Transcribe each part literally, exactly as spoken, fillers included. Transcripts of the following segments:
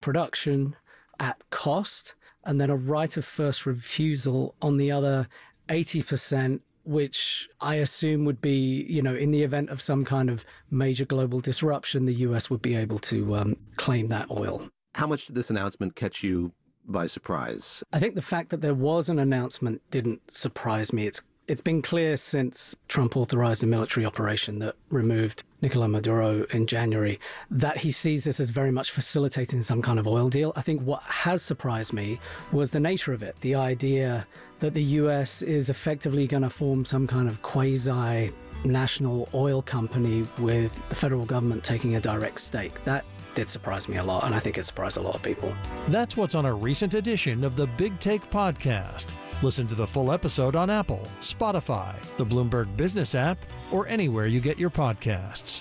production at cost, and then a right of first refusal on the other eighty percent, which I assume would be, you know, in the event of some kind of major global disruption, the U S would be able to um, claim that oil. How much did this announcement catch you by surprise? I think the fact that there was an announcement didn't surprise me. It's It's been clear since Trump authorized a military operation that removed Nicolás Maduro in January that he sees this as very much facilitating some kind of oil deal. I think what has surprised me was the nature of it, the idea that the U S is effectively going to form some kind of quasi-national oil company with the federal government taking a direct stake. That did surprise me a lot, and I think it surprised a lot of people. That's what's on a recent edition of the Big Take podcast. Listen to the full episode on Apple, Spotify, the Bloomberg Business app, or anywhere you get your podcasts.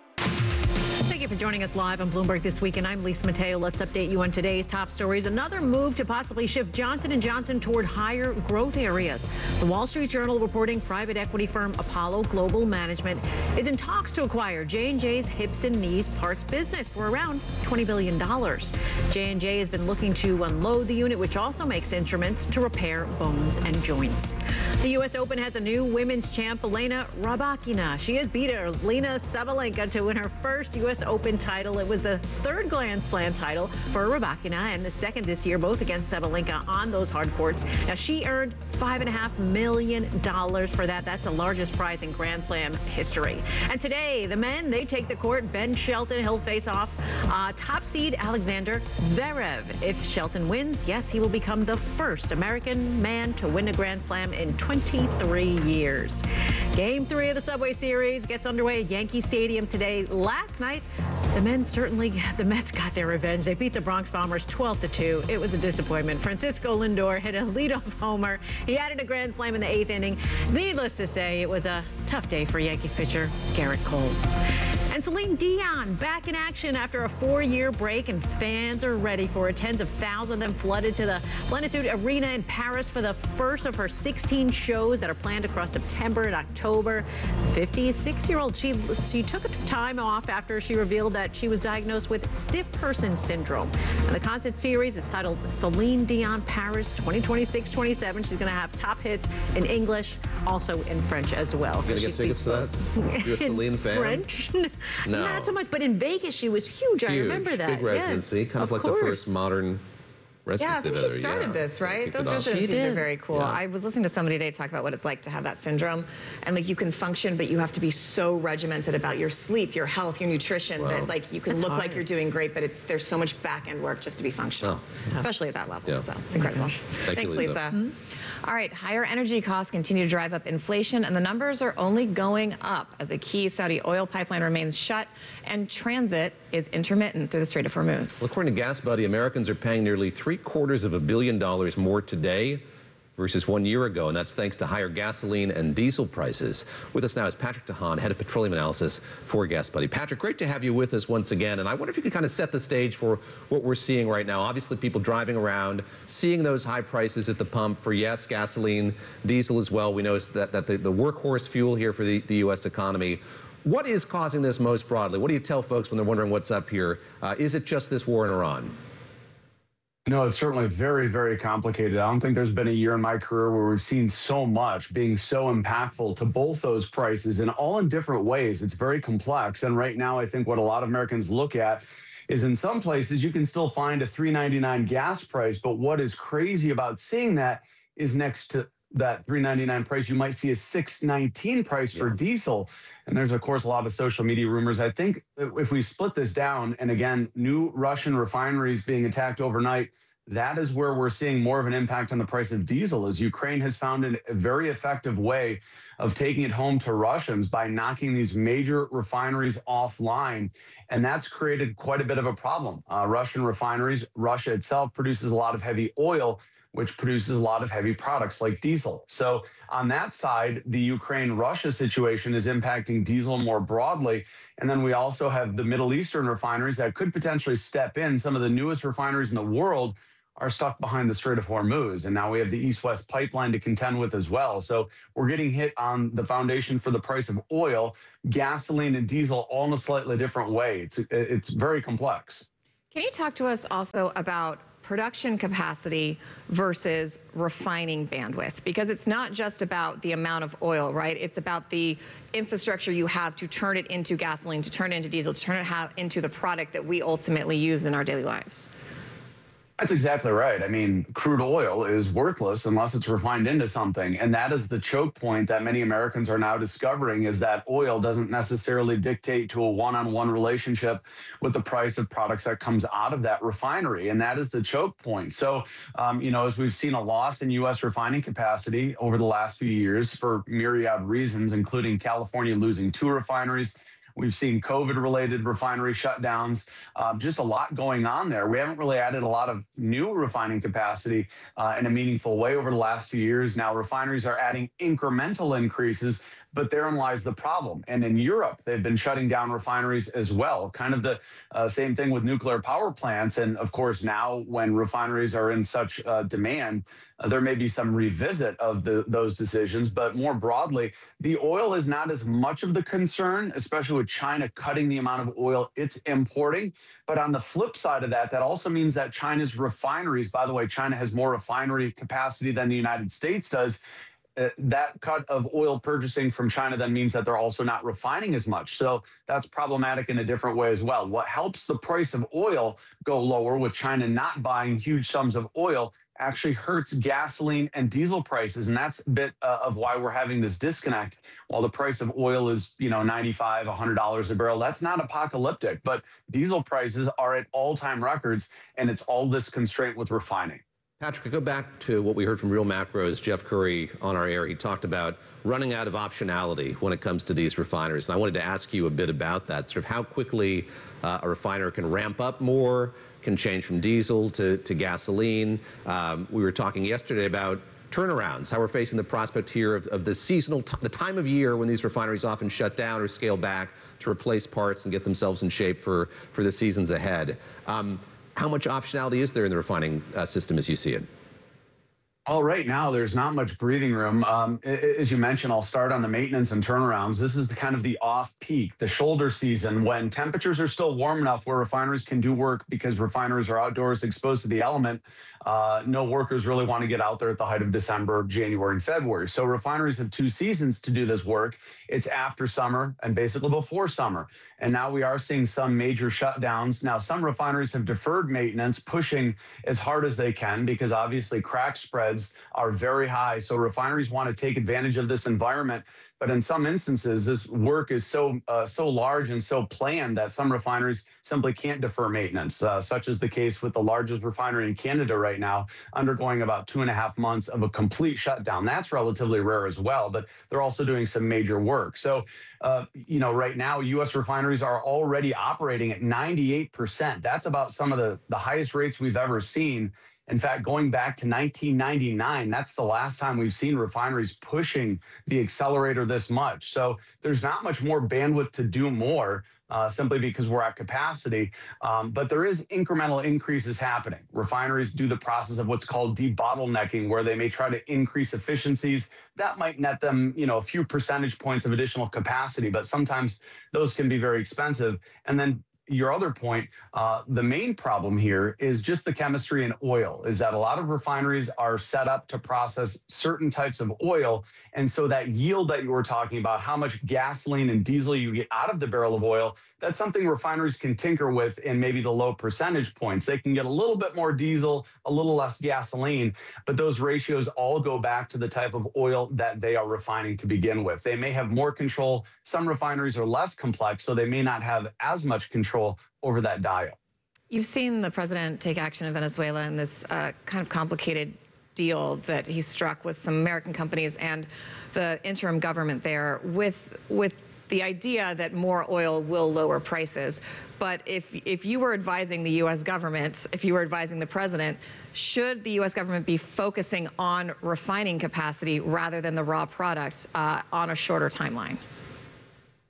Thank you for joining us live on Bloomberg This Week, and I'm Lisa Mateo. Let's update you on today's top stories. Another move to possibly shift Johnson and Johnson toward higher growth areas. The Wall Street Journal reporting private equity firm Apollo Global Management is in talks to acquire J and J's hips and knees parts business for around twenty billion dollars. J and J has been looking to unload the unit, which also makes instruments to repair bones and joints. The U S Open has a new women's champ, Elena Rybakina. She has beat Elena Sabalenka to win her first U S Open title. It was the third Grand Slam title for Rybakina and the second this year, both against Sabalenka on those hard courts. Now, she earned five and a half million dollars for that. That's the largest prize in Grand Slam history. And today, the men, they take the court. Ben Shelton, he'll face off uh, top seed Alexander Zverev. If Shelton wins, yes, he will become the first American man to win a Grand Slam in twenty-three years. Game three of the Subway Series gets underway at Yankee Stadium today. Last night, the men certainly, the Mets got their revenge. They beat the Bronx Bombers twelve to two. It was a disappointment. Francisco Lindor hit a leadoff homer. He added a grand slam in the eighth inning. Needless to say, it was a tough day for Yankees pitcher Garrett Cole. And Celine Dion back in action after a four-year break, and fans are ready for it. Tens of thousands of them flooded to the Plenitude Arena in Paris for the first of her sixteen shows that are planned across September and October. fifty-six-year-old, she, she took time off after she revealed that she was diagnosed with stiff person syndrome. And the concert series is titled Celine Dion Paris twenty twenty-six twenty-seven. She's going to have top hits in English, also in French as well. You're going to get tickets to that? You're a Celine fan? French? No. Not so much, but in Vegas she was huge. huge. I remember that. Big residency, yes, kind of, of like course. the first modern residency. Yeah, I think she started yeah. this, right? Those residencies are very cool. Yeah. I was listening to somebody today talk about what it's like to have that syndrome, and like you can function, but you have to be so regimented about your sleep, your health, your nutrition, wow. that like you can That's look hard. like you're doing great, but it's there's so much back end work just to be functional, oh. especially at that level. Yeah. So it's incredible. Thank Thanks, you, Lisa. Lisa. Mm-hmm. All right, higher energy costs continue to drive up inflation, and the numbers are only going up as a key Saudi oil pipeline remains shut and transit is intermittent through the Strait of Hormuz. Well, according to GasBuddy, Americans are paying nearly three quarters of a billion dollars more today versus one year ago, and that's thanks to higher gasoline and diesel prices. With us now is Patrick DeHaan, head of petroleum analysis for GasBuddy. Patrick, great to have you with us once again, and I wonder if you could kind of set the stage for what we're seeing right now. Obviously, people driving around, seeing those high prices at the pump for, yes, gasoline, diesel as well. We know that, that the, the workhorse fuel here for the, the U S economy. What is causing this most broadly? What do you tell folks when they're wondering what's up here? Uh, is it just this war in Iran? No, it's certainly very, very complicated. I don't think there's been a year in my career where we've seen so much being so impactful to both those prices, and all in different ways. It's very complex. And right now, I think what a lot of Americans look at is in some places you can still find a three ninety-nine gas price. But what is crazy about seeing that is next to that three ninety-nine price, you might see a six nineteen price for yeah. diesel. And there's, of course, a lot of social media rumors. I think if we split this down, and again, new Russian refineries being attacked overnight, that is where we're seeing more of an impact on the price of diesel, as Ukraine has found a very effective way of taking it home to Russians by knocking these major refineries offline. And that's created quite a bit of a problem. Uh, Russian refineries, Russia itself produces a lot of heavy oil, which produces a lot of heavy products like diesel. So on that side, the Ukraine-Russia situation is impacting diesel more broadly. And then we also have the Middle Eastern refineries that could potentially step in. Some of the newest refineries in the world are stuck behind the Strait of Hormuz. And now we have the East-West pipeline to contend with as well. So we're getting hit on the foundation for the price of oil, gasoline and diesel, all in a slightly different way. It's, it's very complex. Can you talk to us also about production capacity versus refining bandwidth? Because it's not just about the amount of oil, right? It's about the infrastructure you have to turn it into gasoline, to turn it into diesel, to turn it into the product that we ultimately use in our daily lives. That's exactly right. I mean, crude oil is worthless unless it's refined into something. And that is the choke point that many Americans are now discovering, is that oil doesn't necessarily dictate to a one-on-one relationship with the price of products that comes out of that refinery. And that is the choke point. So, um, you know, as we've seen a loss in U S refining capacity over the last few years for myriad reasons, including California losing two refineries, we've seen COVID-related refinery shutdowns, um, just a lot going on there. We haven't really added a lot of new refining capacity uh, in a meaningful way over the last few years. Now, refineries are adding incremental increases, but therein lies the problem. And in Europe, they've been shutting down refineries as well. Kind of the uh, same thing with nuclear power plants. And of course, now when refineries are in such uh, demand, uh, there may be some revisit of the, those decisions. But more broadly, the oil is not as much of the concern, especially with China cutting the amount of oil it's importing. But on the flip side of that, that also means that China's refineries, by the way, China has more refinery capacity than the United States does. Uh, that cut of oil purchasing from China then means that they're also not refining as much. So that's problematic in a different way as well. What helps the price of oil go lower, with China not buying huge sums of oil, actually hurts gasoline and diesel prices. And that's a bit uh, of why we're having this disconnect. While the price of oil is, you know, ninety-five, one hundred dollars a barrel, that's not apocalyptic. But diesel prices are at all-time records, and it's all this constraint with refining. Patrick, I go back to what we heard from Real Macro's Jeff Curry on our air. He talked about running out of optionality when it comes to these refineries. And I wanted to ask you a bit about that, sort of how quickly uh, a refiner can ramp up more, can change from diesel to, to gasoline. Um, we were talking yesterday about turnarounds, how we're facing the prospect here of, of the seasonal, t the time of year when these refineries often shut down or scale back to replace parts and get themselves in shape for, for the seasons ahead. Um, How much optionality is there in the refining uh, system as you see it? Well, right now, there's not much breathing room. Um, as you mentioned, I'll start on the maintenance and turnarounds. This is the kind of the off-peak, the shoulder season, when temperatures are still warm enough where refineries can do work, because refineries are outdoors exposed to the element. Uh, no workers really want to get out there at the height of December, January, and February. So refineries have two seasons to do this work. It's after summer and basically before summer. And now we are seeing some major shutdowns. Now, some refineries have deferred maintenance, pushing as hard as they can, because obviously crack spreads are very high. So refineries want to take advantage of this environment. But in some instances, this work is so uh, so large and so planned that some refineries simply can't defer maintenance, uh, such as the case with the largest refinery in Canada right now, undergoing about two and a half months of a complete shutdown. That's relatively rare as well, but they're also doing some major work. So, uh, you know, right now, U S refineries are already operating at ninety-eight percent. That's about some of the, the highest rates we've ever seen. In fact, going back to nineteen ninety-nine, that's the last time we've seen refineries pushing the accelerator this much. So there's not much more bandwidth to do more, uh, simply because we're at capacity. Um, but there is incremental increases happening. Refineries do the process of what's called debottlenecking, where they may try to increase efficiencies. That might net them, you know, a few percentage points of additional capacity, but sometimes those can be very expensive. And then your other point, uh, the main problem here is just the chemistry in oil, is that a lot of refineries are set up to process certain types of oil. And so that yield that you were talking about, how much gasoline and diesel you get out of the barrel of oil, that's something refineries can tinker with in maybe the low percentage points. They can get a little bit more diesel, a little less gasoline, but those ratios all go back to the type of oil that they are refining to begin with. They may have more control. Some refineries are less complex, so they may not have as much control over that dial. You've seen the president take action in Venezuela in this uh, kind of complicated deal that he struck with some American companies and the interim government there, with with the idea that more oil will lower prices. But if if you were advising the U S government, if you were advising the president, should the U S government be focusing on refining capacity rather than the raw product uh, on a shorter timeline?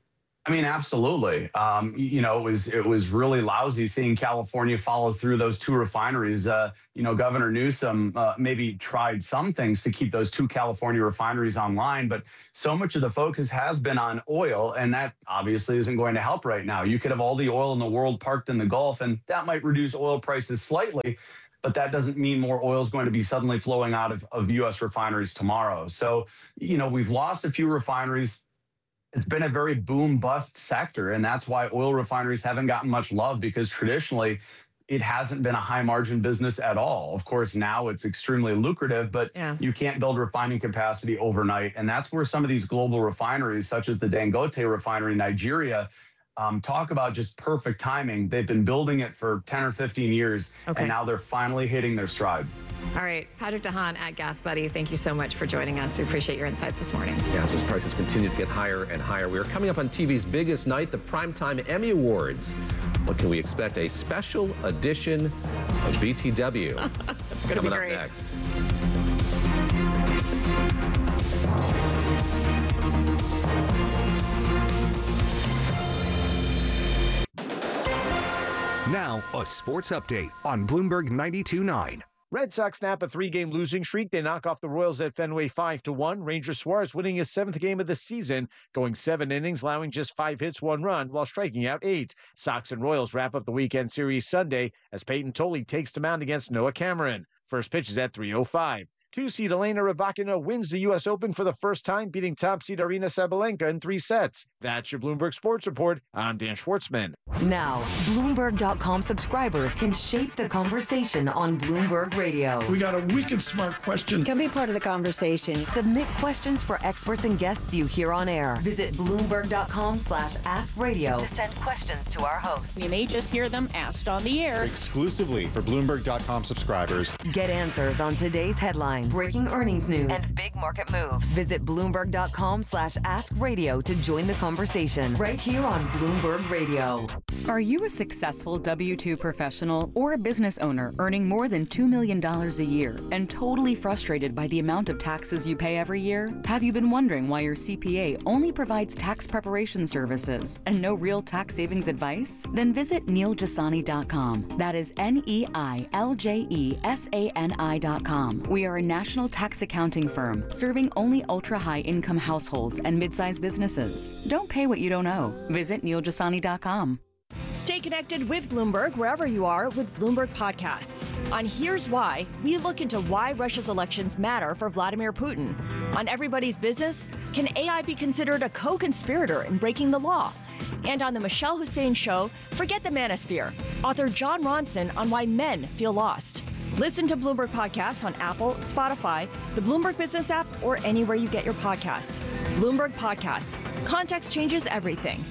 I mean, absolutely. Um, you know, it was it was really lousy seeing California follow through those two refineries. Uh, you know, Governor Newsom uh, maybe tried some things to keep those two California refineries online, but so much of the focus has been on oil, and that obviously isn't going to help right now. You could have all the oil in the world parked in the Gulf, and that might reduce oil prices slightly, but that doesn't mean more oil is going to be suddenly flowing out of, of U S refineries tomorrow. So, you know, we've lost a few refineries. It's been a very boom bust sector. And that's why oil refineries haven't gotten much love, because traditionally it hasn't been a high margin business at all. Of course, now it's extremely lucrative, but yeah. you can't build refining capacity overnight. And that's where some of these global refineries, such as the Dangote refinery in Nigeria, um, talk about just perfect timing. They've been building it for ten or fifteen years, okay. and now they're finally hitting their stride. All right, Patrick DeHaan at Gas Buddy, thank you so much for joining us. We appreciate your insights this morning. Yeah, as those prices continue to get higher and higher. We are coming up on T V's biggest night, the Primetime Emmy Awards. What can we expect? A special edition of B T W. It's going to be great. Coming up next. Now, a sports update on Bloomberg ninety-two point nine. Red Sox snap a three-game losing streak. They knock off the Royals at Fenway five to one. Ranger Suarez winning his seventh game of the season, going seven innings, allowing just five hits, one run, while striking out eight. Sox and Royals wrap up the weekend series Sunday as Peyton Tolley takes the mound against Noah Cameron. First pitch is at three oh five. Two-seed Elena Rybakina wins the U S Open for the first time, beating top-seed Aryna Sabalenka in three sets. That's your Bloomberg Sports Report. I'm Dan Schwartzman. Now, Bloomberg dot com subscribers can shape the conversation on Bloomberg Radio. We got a wicked smart question. Can be part of the conversation. Submit questions for experts and guests you hear on air. Visit Bloomberg dot com slash ask radio to send questions to our hosts. You may just hear them asked on the air. Exclusively for Bloomberg dot com subscribers. Get answers on today's headlines, breaking earnings news, and big market moves. Visit Bloomberg dot com slash ask radio to join the conversation right here on Bloomberg Radio. Are you a successful W two professional or a business owner earning more than two million dollars a year and totally frustrated by the amount of taxes you pay every year? Have you been wondering why your C P A only provides tax preparation services and no real tax savings advice? Then visit Neil Jasani dot com. That is N E I L J E S A N I dot com. We are a national tax accounting firm serving only ultra-high income households and mid-sized businesses. Don't pay what you don't owe. Visit Neil Jasani dot com. Stay connected with Bloomberg wherever you are with Bloomberg Podcasts. On Here's Why, we look into why Russia's elections matter for Vladimir Putin. On Everybody's Business, can A I be considered a co-conspirator in breaking the law? And on The Michelle Hussein Show, forget the manosphere. Author John Ronson on why men feel lost. Listen to Bloomberg Podcasts on Apple, Spotify, the Bloomberg Business app, or anywhere you get your podcasts. Bloomberg Podcasts. Context changes everything.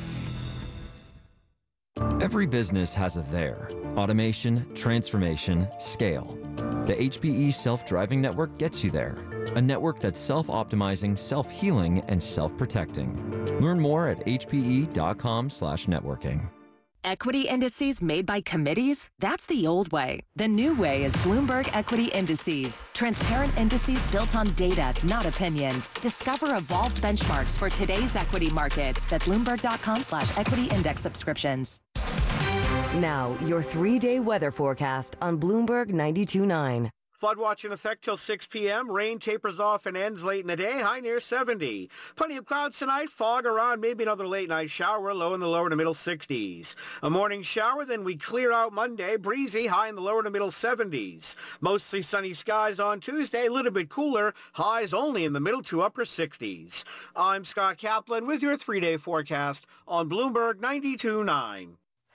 Every business has a there. Automation, transformation, scale. The H P E Self-Driving Network gets you there. A network that's self-optimizing, self-healing, and self-protecting. Learn more at H P E dot com slash networking. Equity indices made by committees? That's the old way. The new way is Bloomberg Equity Indices. Transparent indices built on data, not opinions. Discover evolved benchmarks for today's equity markets at Bloomberg dot com slash equity index subscriptions. Now, your three-day weather forecast on Bloomberg ninety-two point nine. Flood watch in effect till six p.m. Rain tapers off and ends late in the day, high near seventy. Plenty of clouds tonight, fog around, maybe another late night shower, low in the lower to middle sixties. A morning shower, then we clear out Monday, breezy, high in the lower to middle seventies. Mostly sunny skies on Tuesday, a little bit cooler, highs only in the middle to upper sixties. I'm Scott Kaplan with your three-day forecast on Bloomberg ninety-two point nine.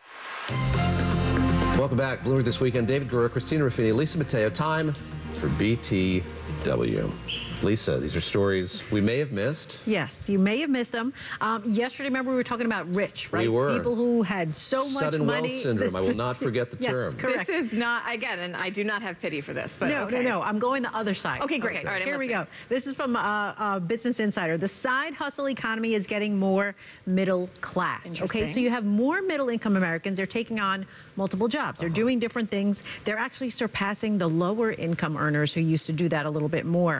Welcome back. Bloomberg This Weekend. David Gura, Christina Ruffini, Lisa Mateo. Time for B T W. Lisa, these are stories we may have missed. Yes, you may have missed them. Um, yesterday, remember we were talking about rich, right? We were. People who had so Sudden much money. Sudden wealth syndrome. I will not forget the yes, term. Correct. This is not, again, and I do not have pity for this, but no, okay. no, no. I'm going the other side. Okay, great. Okay, All right, I'm here we listening. go. This is from uh, uh, Business Insider. The side hustle economy is getting more middle class. Okay, so you have more middle income Americans. They're taking on multiple jobs. They're uh-huh. doing different things. They're actually surpassing the lower income earners who used to do that a little bit more.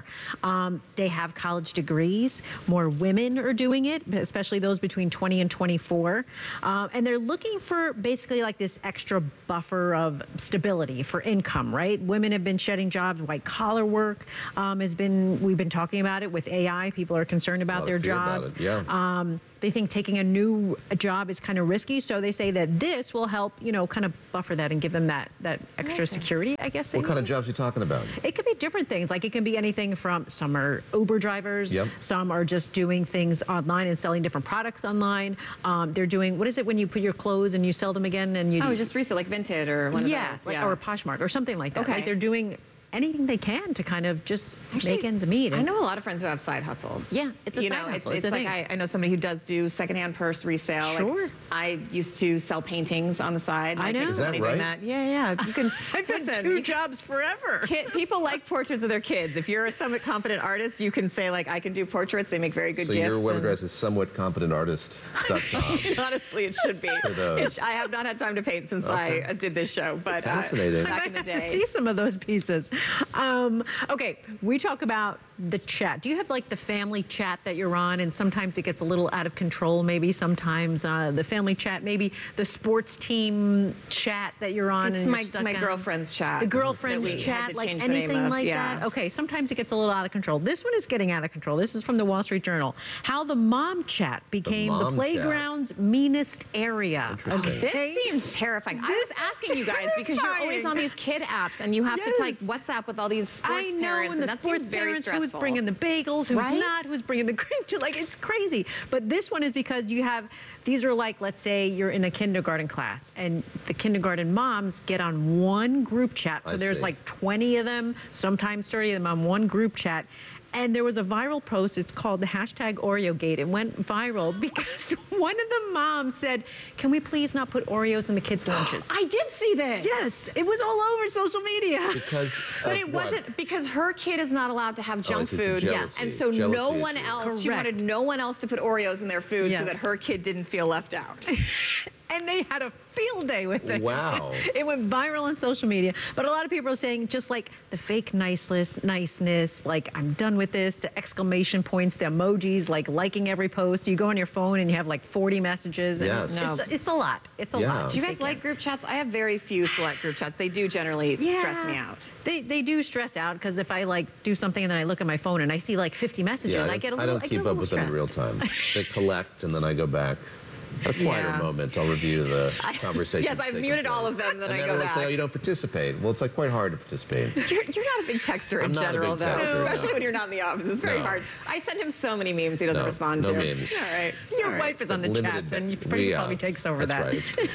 Um, they have college degrees. More women are doing it, especially those between twenty and twenty-four. Um, and they're looking for basically like this extra buffer of stability for income, right? Women have been shedding jobs. White collar work um, has been, we've been talking about it with A I. People are concerned about their jobs. About it, yeah. Um, they think taking a new job is kind of risky, so they say that this will help, you know, kind of buffer that and give them that that extra Nice. security, I guess. They What kind of need. jobs are you talking about? It could be different things. Like it can be anything from, some are Uber drivers, Yep. some are just doing things online and selling different products online. Um, they're doing, what is it when you put your clothes and you sell them again and you Oh, just resale, like Vinted or one yeah, of those. like, Yeah, or a Poshmark or something like that. Okay. Like they're doing anything they can to kind of just Actually, make ends meet. I know a lot of friends who have side hustles. Yeah, it's a you side know, hustle. It's, It's it's a like thing. I, I know somebody who does do secondhand purse resale. Sure. Like, I used to sell paintings on the side. I Like, know. make Is some that money doing right? that. Yeah, yeah. You can. I've had listen, two jobs forever. Kid, people like portraits of their kids. If you're a somewhat competent artist, you can say like, I can do portraits. They make very good so gifts. your web and- address is somewhat competent artist dot com. Honestly, it should be. For those. It, I have not had time to paint since Okay. I uh, did this show, but uh, Fascinating. back I in the might have day. to see some of those pieces. Um, okay, we talk about the chat. Do you have like the family chat that you're on, and sometimes it gets a little out of control? Maybe sometimes uh, the family chat, maybe the sports team chat that you're on. It's and my you're stuck my on. girlfriend's chat. The that girlfriend's we had chat, to like change the name anything of, like yeah. that. Okay, sometimes it gets a little out of control. This one is getting out of control. This is from the Wall Street Journal. How the mom chat became the, mom chat. playground's meanest area. Interesting. This seems terrifying. I was asking you guys because you're always on these kid apps and you have to type Yes. WhatsApp with all these sports I know, parents, and the that sports seems very parents, stressful. who's bringing the bagels, who's Right? not, who's bringing the cream cheese. Like, it's crazy. But this one is because you have, these are like, let's say you're in a kindergarten class, and the kindergarten moms get on one group chat. So I there's see. like twenty of them, sometimes thirty of them on one group chat. And there was a viral post, it's called the hashtag OreoGate. It went viral because one of the moms said, can we please not put Oreos in the kids' lunches? I did see this. Yes, it was all over social media. Because But of it what? wasn't because her kid is not allowed to have junk it's- it's a food. jealousy- And so no jealousy one issue. else, she Correct. wanted no one else to put Oreos in their food Yes. so that her kid didn't feel left out. And they had a field day with it. Wow. It went viral on social media. But a lot of people are saying just like the fake niceness, niceness, like I'm done with this, the exclamation points, the emojis, like liking every post. You go on your phone and you have like forty messages. And Yes. it's, just- No. it's a lot. It's a Yeah. lot. Do you to guys take like in. group chats? I have very few select group chats. They do generally stress me out. They, they do stress out because if I like do something and then I look at my phone and I see like fifty messages, Yeah, I, don't- get a I little don't I keep get a up little with them in real stressed. time. They collect and then I go back. At a quieter Yeah. moment, I'll review the conversation. Yes, I've muted all of them, then and I go everyone back. say, oh, you don't participate. Well, it's like quite hard to participate. You're, you're not a big texter in I'm not a general, big though. texter, Especially no. when you're not in the office. It's very No. hard. I send him so many memes he doesn't No, respond no to. memes. All right. Your All right. wife is on the Limited chats and you back- probably, we, uh, probably takes over that's that. right. It's true.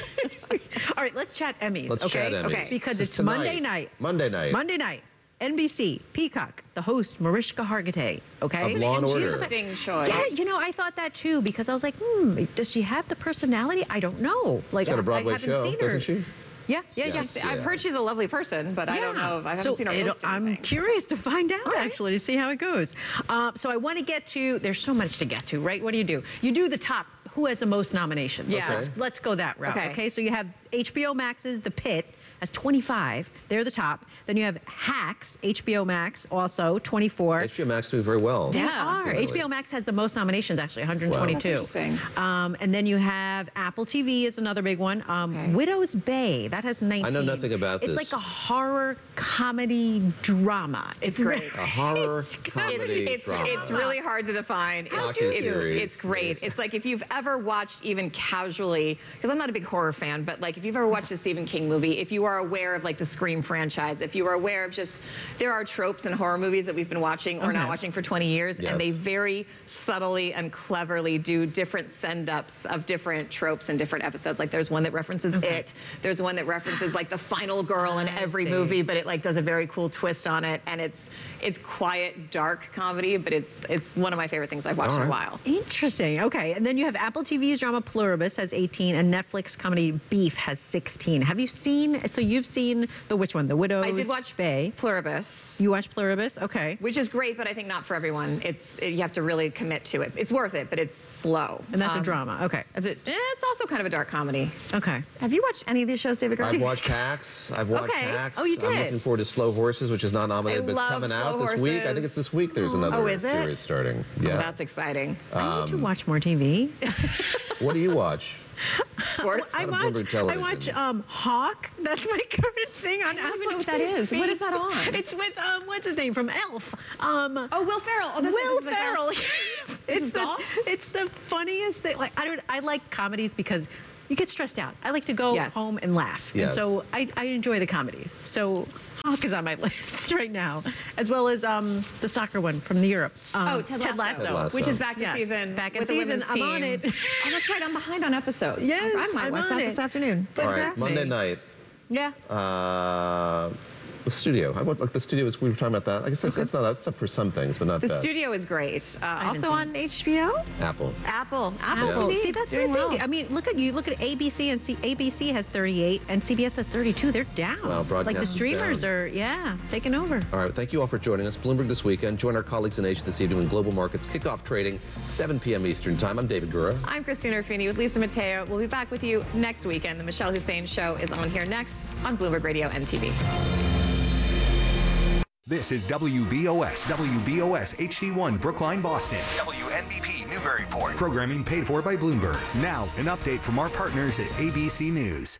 All right, let's chat Emmys. Let's okay? chat Emmys. Okay. Because This it's is tonight. Monday night. Monday night. Monday night. N B C, Peacock, the host, Mariska Hargitay, okay? Of Law and Order. Interesting choice. Yeah, you know, I thought that too because I was like, hmm, does she have the personality? I don't know. Like, She's got a I- Broadway I haven't show, seen her. doesn't she? Yeah, yeah, yeah. Yes. I've Yeah. heard she's a lovely person, but I don't Yeah. know. If, I haven't So seen her it'll- host I'm anything. curious to find out, right. actually, to see how it goes. Uh, so I want to get to, there's so much to get to, right? What do you do? You do the top, who has the most nominations? Yeah. Let's, let's go that route, Okay. okay? So you have H B O Max's The Pit has twenty-five. They're the top. Then you have Hacks, H B O Max, also twenty-four. H B O Max doing very well. They Yeah. are. Really. H B O Max has the most nominations, actually, one hundred twenty-two. Wow. That's interesting. Um, and then you have Apple T V is another big one. Um, Okay. Widow's Bay, that has nineteen. I know nothing about it's this. like a horror comedy drama. It's great. A horror It's good. comedy It's, drama. it's really hard to define. How It's, do it's, you? it's great. It's like if you've ever watched even casually, because I'm not a big horror fan, but like if you've ever watched a Stephen King movie, if you are aware of like the Scream franchise, if you are aware of just, there are tropes in horror movies that we've been watching or Okay. not watching for twenty years, Yes. and they very subtly and cleverly do different send-ups of different tropes in different episodes. Like there's one that references It. There's one that references like the final girl in I every see. movie, but it like does a very cool twist on it, and it's it's quiet, dark comedy, but it's it's one of my favorite things I've watched All in a right. while. Interesting. Okay. And then you have Apple T V's drama Pluribus has eighteen and Netflix comedy Beef has sixteen. Have you seen, so you've seen the which one? The Widows? I did watch Bay. Pluribus. You watched Pluribus? Okay. Which is great, but I think not for everyone. It's it, you have to really commit to it. It's worth it, but it's slow. And that's um, a drama. Okay. It's, it, it's also kind of a dark comedy. Okay. Have you watched any of these shows, David Gardner? I've watched Hacks. I've watched Okay. Hacks. Oh, you did? I'm looking forward to Slow Horses, which is not nominated, I but it's love coming Slow out this week. I Horses. think it's this week. There's another Oh, is it? series starting. Yeah. Oh, that's exciting. I need to Um, watch more T V. What do you watch? Sports? I On watch, Bloomberg I Television. watch um, Hawk. That's my current thing on I don't Apple even know what that is. T V. What is that on? It's with, um, what's his name, from Elf. Um, Oh, Will Ferrell. Oh, that's Will this is the Ferrell. golf- it's, is the, golf? it's the funniest thing. Like, I don't, I like comedies because you get stressed out. I like to go Yes. home and laugh. Yes. And so I, I enjoy the comedies. So Hawk is on my list right now, as well as um, the soccer one from the Europe. Um, Oh, Ted Lasso. Ted Lasso. Which is back this Yes, season. back in with the season. women's I'm team. on it. Oh, that's right. I'm behind on episodes. Yes, I might I'm watch on that it. this afternoon. All right, That's Monday me. night. Yeah. Uh, the studio. I want like the studio. Was, we were talking about that. I guess that's, that's not that's up for some things, but not The best. Studio is great. Uh, haven't also seen on H B O. Apple. Apple. Apple. Yeah. Apple. T V. See, that's Doing what I think. well. I mean, look at you. Look at A B C, and C- A B C has thirty-eight, and C B S has thirty-two. They're down. Well, broadcast like the is streamers down. are, yeah, taking over. All right, thank you all for joining us. Bloomberg This Weekend. Join our colleagues in Asia this evening when global markets kick off trading, seven p.m. Eastern Time. I'm David Gura. I'm Christina Ruffini with Lisa Mateo. We'll be back with you next weekend. The Michelle Hussein Show is on here next on Bloomberg Radio and T V. This is W B O S, W B O S H D one Brookline, Boston. W N B P Newburyport. Programming paid for by Bloomberg. Now, an update from our partners at A B C News.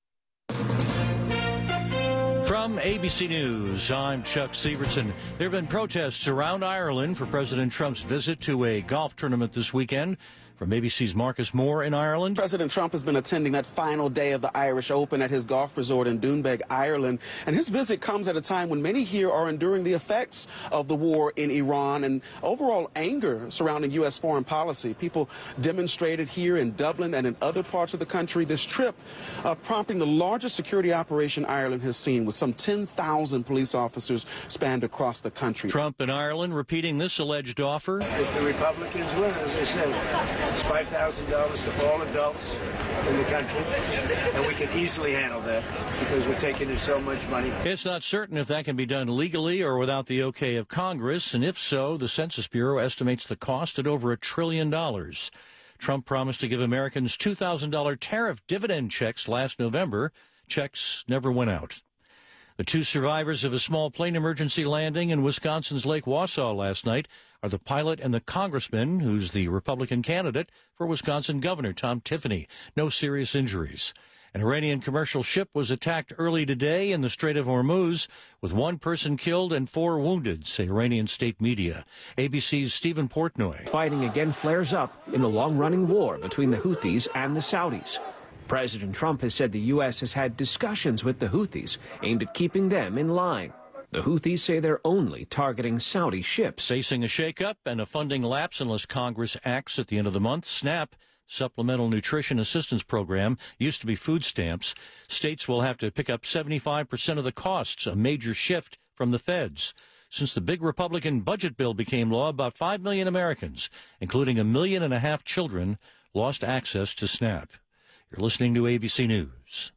From A B C News, I'm Chuck Sievertson. There have been protests around Ireland for President Trump's visit to a golf tournament this weekend. From A B C's Marcus Moore in Ireland. President Trump has been attending that final day of the Irish Open at his golf resort in Doonbeg, Ireland. And his visit comes at a time when many here are enduring the effects of the war in Iran and overall anger surrounding U S foreign policy. People demonstrated here in Dublin and in other parts of the country. This trip uh, prompting the largest security operation Ireland has seen, with some ten thousand police officers spanned across the country. Trump in Ireland repeating this alleged offer. If the Republicans win, as I said, it's five thousand dollars to all adults in the country, and we can easily handle that because we're taking in so much money. It's not certain if that can be done legally or without the okay of Congress, and if so, the Census Bureau estimates the cost at over a trillion dollars. Trump promised to give Americans two thousand dollars tariff dividend checks last November. Checks never went out. The two survivors of a small plane emergency landing in Wisconsin's Lake Wausau last night are the pilot and the congressman who's the Republican candidate for Wisconsin Governor Tom Tiffany. No serious injuries. An Iranian commercial ship was attacked early today in the Strait of Hormuz, with one person killed and four wounded, say Iranian state media. A B C's Stephen Portnoy. Fighting again flares up in the long-running war between the Houthis and the Saudis. President Trump has said the U S has had discussions with the Houthis aimed at keeping them in line. The Houthis say they're only targeting Saudi ships. Facing a shakeup and a funding lapse unless Congress acts at the end of the month, SNAP, Supplemental Nutrition Assistance Program, used to be food stamps. States will have to pick up seventy-five percent of the costs, a major shift from the feds. Since the big Republican budget bill became law, about five million Americans, including a million and a half children, lost access to SNAP. You're listening to A B C News.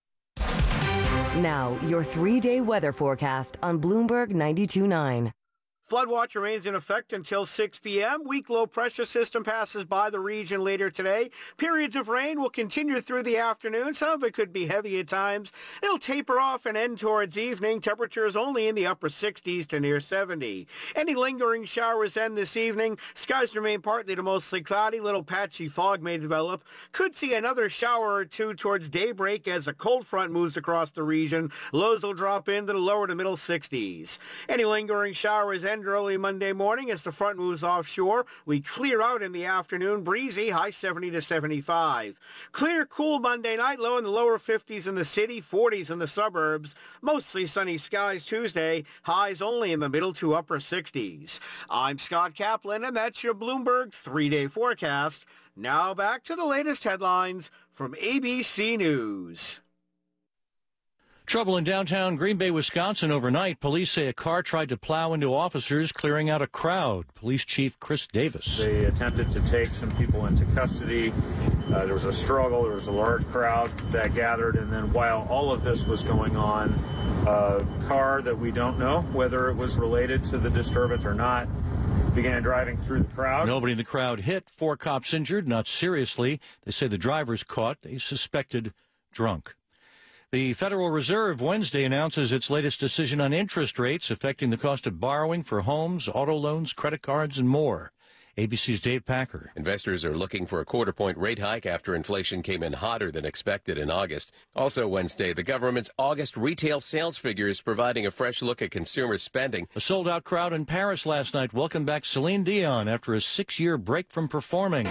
Now, your three-day weather forecast on Bloomberg ninety-two point nine. Flood watch remains in effect until six p.m. Weak low pressure system passes by the region later today. Periods of rain will continue through the afternoon. Some of it could be heavy at times. It'll taper off and end towards evening. Temperatures only in the upper sixties to near seventy. Any lingering showers end this evening. Skies remain partly to mostly cloudy. Little patchy fog may develop. Could see another shower or two towards daybreak as a cold front moves across the region. Lows will drop into the lower to middle sixties. Any lingering showers end early Monday morning as the front moves offshore. We clear out in the afternoon, breezy, high seventy to seventy-five. Clear, cool Monday night, low in the lower fifties in the city, forties in the suburbs. Mostly sunny skies Tuesday, highs only in the middle to upper sixties. I'm Scott Kaplan, and that's your Bloomberg three-day forecast. Now back to the latest headlines from A B C News. Trouble in downtown Green Bay, Wisconsin overnight. Police say a car tried to plow into officers, clearing out a crowd. Police Chief Chris Davis. They attempted to take some people into custody. Uh, there was a struggle, there was a large crowd that gathered, and then while all of this was going on, a car that we don't know whether it was related to the disturbance or not began driving through the crowd. Nobody in the crowd hit. Four cops injured, not seriously. They say the driver's caught a suspected drunk. The Federal Reserve Wednesday announces its latest decision on interest rates affecting the cost of borrowing for homes, auto loans, credit cards, and more. A B C's Dave Packer. Investors are looking for a quarter-point rate hike after inflation came in hotter than expected in August. Also Wednesday, the government's August retail sales figures providing a fresh look at consumer spending. A sold-out crowd in Paris last night welcomed back Celine Dion after a six-year break from performing.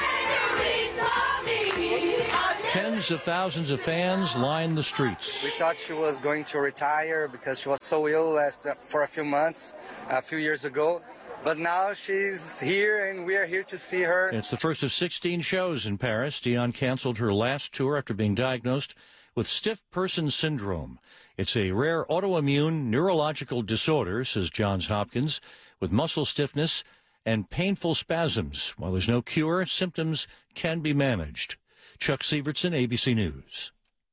Tens of thousands of fans lined the streets. We thought she was going to retire because she was so ill last uh, for a few months, a few years ago. But now she's here, and we are here to see her. It's the first of sixteen shows in Paris. Dion canceled her last tour after being diagnosed with stiff person syndrome. It's a rare autoimmune neurological disorder, says Johns Hopkins, with muscle stiffness and painful spasms. While there's no cure, symptoms can be managed. Chuck Sievertson, A B C News.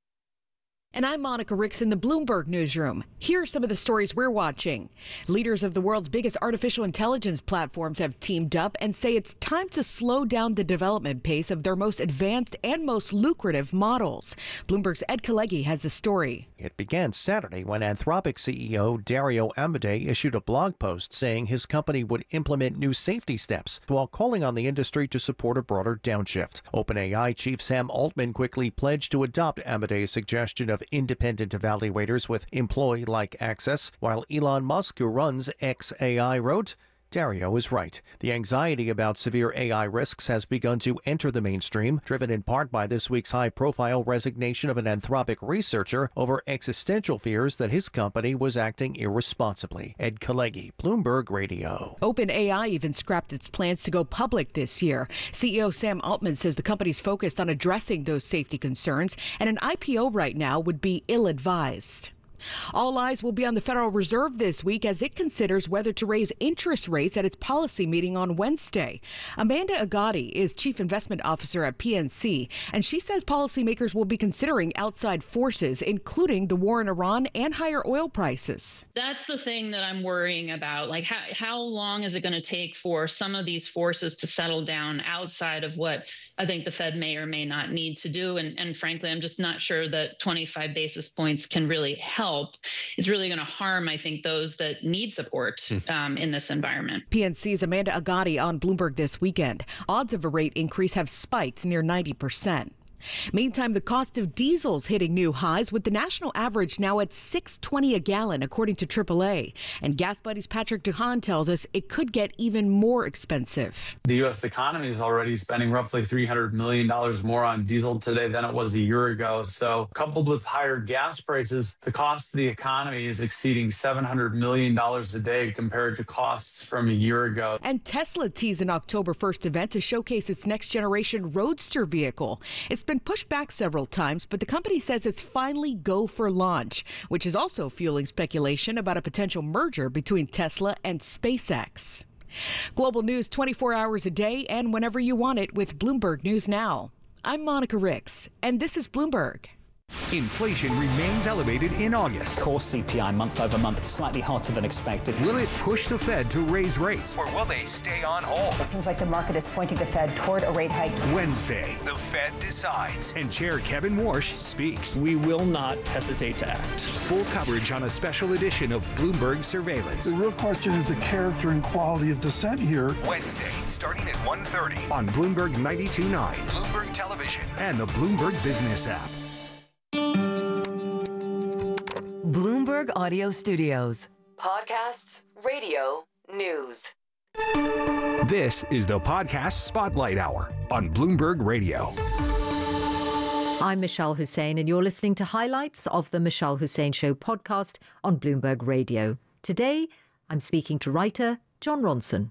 And I'm Monica Ricks in the Bloomberg Newsroom. Here are some of the stories we're watching. Leaders of the world's biggest artificial intelligence platforms have teamed up and say it's time to slow down the development pace of their most advanced and most lucrative models. Bloomberg's Ed Kalegi has the story. It began Saturday when Anthropic C E O Dario Amodei issued a blog post saying his company would implement new safety steps while calling on the industry to support a broader downshift. OpenAI chief Sam Altman quickly pledged to adopt Amodei's suggestion of independent evaluators with employee-like access, while Elon Musk, who runs X A I, wrote, Dario is right. The anxiety about severe A I risks has begun to enter the mainstream, driven in part by this week's high-profile resignation of an Anthropic researcher over existential fears that his company was acting irresponsibly. Ed Kalegi, Bloomberg Radio. OpenAI even scrapped its plans to go public this year. C E O Sam Altman says the company's focused on addressing those safety concerns, and an I P O right now would be ill-advised. All eyes will be on the Federal Reserve this week as it considers whether to raise interest rates at its policy meeting on Wednesday. Amanda Agati is Chief Investment Officer at P N C, and she says policymakers will be considering outside forces, including the war in Iran and higher oil prices. That's the thing that I'm worrying about. Like, how, how long is it going to take for some of these forces to settle down outside of what I think the Fed may or may not need to do? And, and frankly, I'm just not sure that twenty-five basis points can really help. It's really going to harm, I think, those that need support um, in this environment. P N C's Amanda Agati on Bloomberg this weekend. Odds of a rate increase have spiked near ninety percent. Meantime, the cost of diesel's hitting new highs, with the national average now at six twenty a gallon, according to triple A. And Gas Buddy's Patrick DeHaan tells us it could get even more expensive. The U S economy is already spending roughly three hundred million dollars more on diesel today than it was a year ago. So coupled with higher gas prices, the cost to the economy is exceeding seven hundred million dollars a day compared to costs from a year ago. And Tesla teased an October first event to showcase its next generation Roadster vehicle. It's been pushed back several times, but the company says it's finally go for launch, which is also fueling speculation about a potential merger between Tesla and SpaceX. Global news twenty-four hours a day and whenever you want it with Bloomberg News Now. I'm Monica Ricks, and this is Bloomberg. Inflation remains elevated in August. Core C P I month over month slightly hotter than expected. Will it push the Fed to raise rates, or will they stay on hold? It seems like the market is pointing the Fed toward a rate hike. Wednesday, the Fed decides, and Chair Kevin Warsh speaks. We will not hesitate to act. Full coverage on a special edition of Bloomberg Surveillance. The real question is the character and quality of dissent here. Wednesday, starting at one thirty on Bloomberg ninety-two point nine, Bloomberg Television, and the Bloomberg Business app. Bloomberg Audio Studios. Podcasts, radio, news. This is the Podcast Spotlight Hour on Bloomberg Radio. I'm Michelle Hussein, and you're listening to highlights of the Michelle Hussein Show podcast on Bloomberg Radio. Today, I'm speaking to writer Jon Ronson.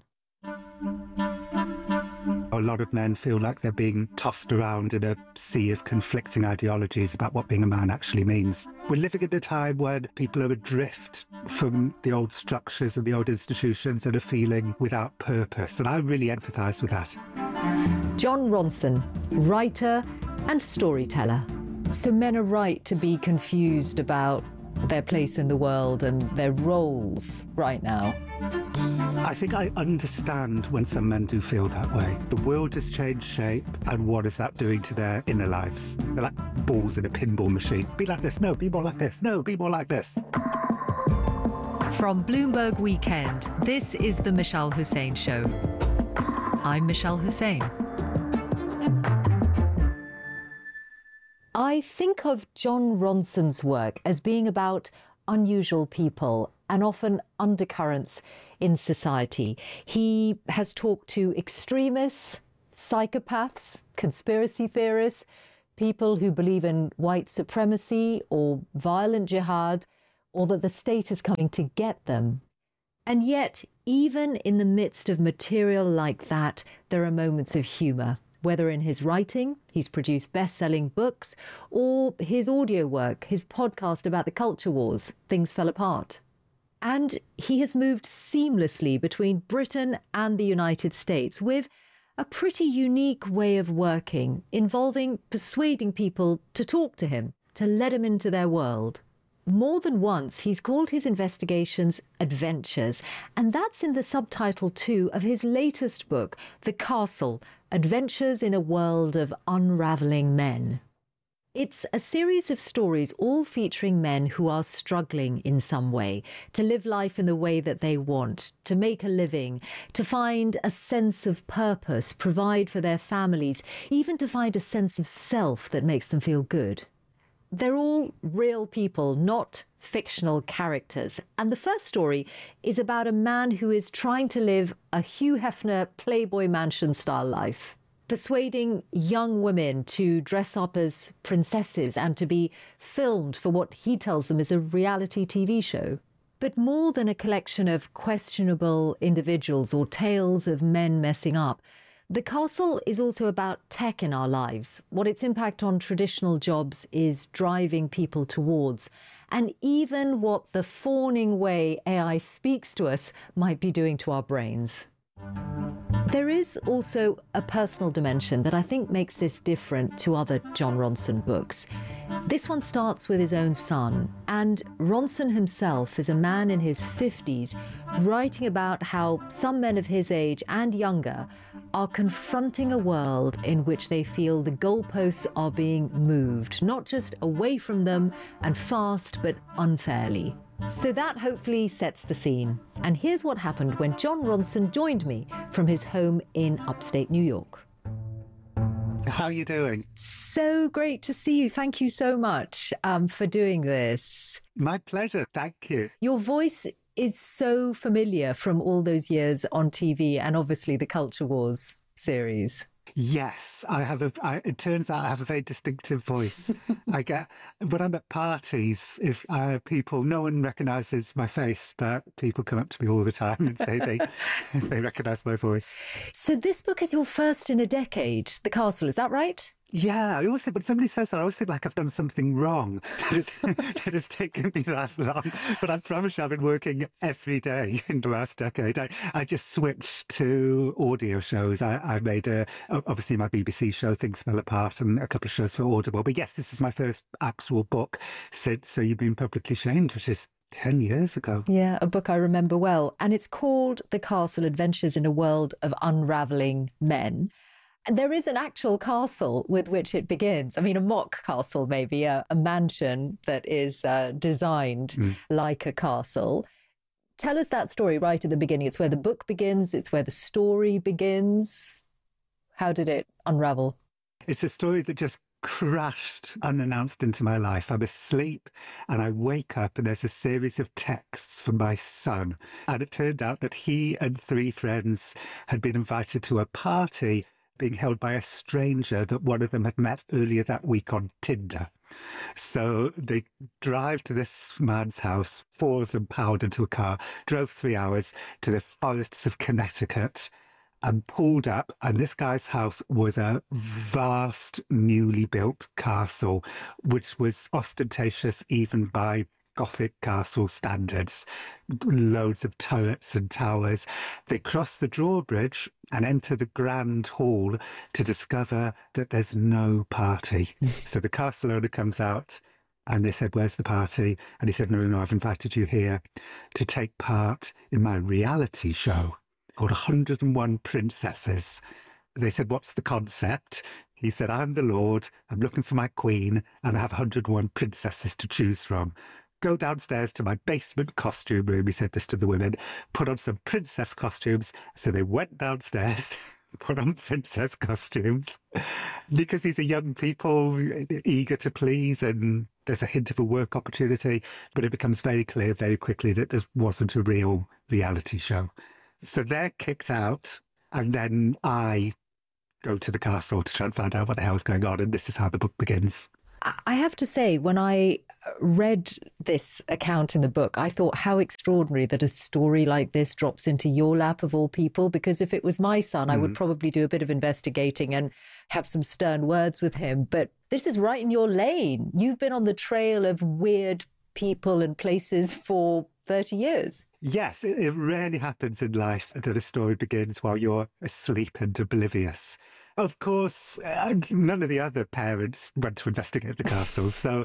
A lot of men feel like they're being tossed around in a sea of conflicting ideologies about what being a man actually means. We're living at a time when people are adrift from the old structures and the old institutions and are feeling without purpose, and I really empathise with that. Jon Ronson, writer and storyteller. So men are right to be confused about their place in the world and their roles right now. I think I understand when some men do feel that way. The world has changed shape, and what is that doing to their inner lives? They're like balls in a pinball machine. Be like this, no, be more like this, no, be more like this. From Bloomberg Weekend, this is the Mishal Hussain Show. I'm Mishal Hussain. I think of Jon Ronson's work as being about unusual people and often undercurrents in society. He has talked to extremists, psychopaths, conspiracy theorists, people who believe in white supremacy or violent jihad, or that the state is coming to get them. And yet, even in the midst of material like that, there are moments of humour. Whether in his writing, he's produced best-selling books, or his audio work, his podcast about the culture wars, Things Fell Apart. And he has moved seamlessly between Britain and the United States with a pretty unique way of working, involving persuading people to talk to him, to let him into their world. More than once, he's called his investigations adventures, and that's in the subtitle too of his latest book, The Castle, Adventures in a World of Unravelling Men. It's a series of stories all featuring men who are struggling in some way, to live life in the way that they want, to make a living, to find a sense of purpose, provide for their families, even to find a sense of self that makes them feel good. They're all real people, not fictional characters. And the first story is about a man who is trying to live a Hugh Hefner Playboy Mansion-style life, persuading young women to dress up as princesses and to be filmed for what he tells them is a reality T V show. But more than a collection of questionable individuals or tales of men messing up, The Castle is also about tech in our lives, what its impact on traditional jobs is driving people towards, and even what the fawning way A I speaks to us might be doing to our brains. There is also a personal dimension that I think makes this different to other Jon Ronson books. This one starts with his own son, and Ronson himself is a man in his fifties writing about how some men of his age and younger are confronting a world in which they feel the goalposts are being moved, not just away from them and fast, but unfairly. So that hopefully sets the scene. And here's what happened when Jon Ronson joined me from his home in upstate New York. How are you doing? So great to see you. Thank you so much um, for doing this. My pleasure. Thank you. Your voice is so familiar from all those years on T V and obviously the Culture Wars series. Yes, I have a. I, it turns out I have a very distinctive voice. I get when I'm at parties. If uh, people, no one recognises my face, but people come up to me all the time and say they they recognise my voice. So this book is your first in a decade. The Castle, is that right? Yeah, I always think when somebody says that, I always think like I've done something wrong that it's, that it's taken me that long. But I promise you, I've been working every day in the last decade. I, I just switched to audio shows. I, I made a, obviously my B B C show, Things Fell Apart, and a couple of shows for Audible. But yes, this is my first actual book since So You've Been Publicly Shamed, which is ten years ago. Yeah, a book I remember well. And it's called The Castle, Adventures in a World of Unravelling Men. There is an actual castle with which it begins. I mean, a mock castle, maybe, a, a mansion that is uh, designed mm. like a castle. Tell us that story right at the beginning. It's where the book begins. It's where the story begins. How did it unravel? It's a story that just crashed unannounced into my life. I'm asleep and I wake up and there's a series of texts from my son. And it turned out that he and three friends had been invited to a party being held by a stranger that one of them had met earlier that week on Tinder. So they drive to this man's house, four of them powered into a car, drove three hours to the forests of Connecticut and pulled up, and this guy's house was a vast, newly built castle, which was ostentatious even by Gothic castle standards, loads of turrets and towers. They cross the drawbridge and enter the grand hall to discover that there's no party. So the castle owner comes out and they said, "Where's the party?" And he said, "No, no, no, I've invited you here to take part in my reality show called one hundred and one Princesses." They said, "What's the concept?" He said, "I'm the Lord, I'm looking for my queen, and I have one hundred and one princesses to choose from. Go downstairs to my basement costume room," he said this to the women, "put on some princess costumes." So they went downstairs, put on princess costumes, because these are young people eager to please, and there's a hint of a work opportunity, but it becomes very clear very quickly that this wasn't a real reality show. So they're kicked out, and then I go to the castle to try and find out what the hell's going on, and this is how the book begins. I have to say, when I read this account in the book, I thought how extraordinary that a story like this drops into your lap of all people, because if it was my son, mm. I would probably do a bit of investigating and have some stern words with him. But this is right in your lane. You've been on the trail of weird people and places for thirty years. Yes, it, it rarely happens in life that a story begins while you're asleep and oblivious. Of course, uh, none of the other parents went to investigate the castle, so